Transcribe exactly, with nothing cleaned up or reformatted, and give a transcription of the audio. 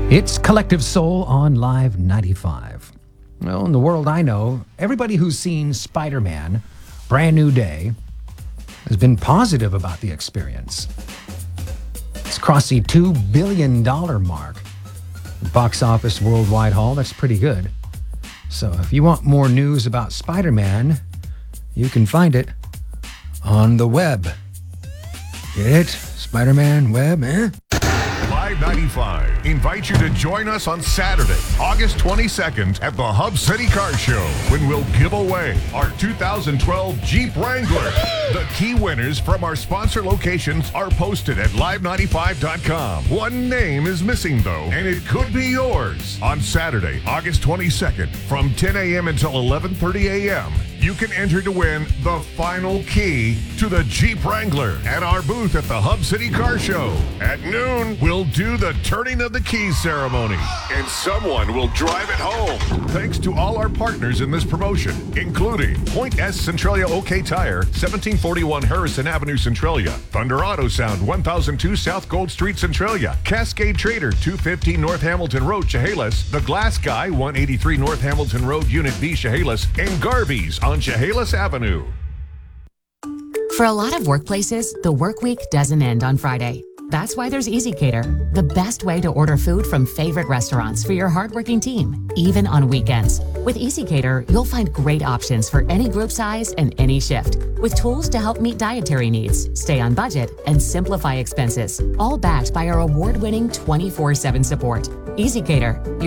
It's Collective Soul on Live ninety-five. Well, in the world I know, everybody who's seen Spider-Man, Brand New Day, has been positive about the experience. It's crossed the two billion dollars mark. Box office worldwide haul, that's pretty good. So if you want more news about Spider-Man, you can find it on the web. Get it? Spider-Man web, eh? Live ninety-five invites you to join us on Saturday, August twenty-second at the Hub City Car Show when we'll give away our two thousand twelve Jeep Wrangler. The key winners from our sponsor locations are posted at live ninety-five dot com. One name is missing though, and it could be yours. On Saturday, August twenty-second from ten a.m. until eleven thirty a.m. you can enter to win the final key to the Jeep Wrangler at our booth at the Hub City Car Show. At noon, we'll do the turning of the keys ceremony, and someone will drive it home. Thanks to all our partners in this promotion, including Point S Centralia OK Tire, seventeen forty-one Harrison Avenue, Centralia; Thunder Auto Sound, one thousand two South Gold Street, Centralia; Cascade Trader, two fifteen North Hamilton Road, Chehalis; The Glass Guy, one eighty-three North Hamilton Road, Unit B, Chehalis; and Garvey's on Chehalis Avenue. For a lot of workplaces, the work week doesn't end on Friday. That's why there's EasyCater, the best way to order food from favorite restaurants for your hardworking team, even on weekends. With EasyCater, you'll find great options for any group size and any shift, with tools to help meet dietary needs, stay on budget, and simplify expenses, all backed by our award-winning twenty-four seven support. EasyCater,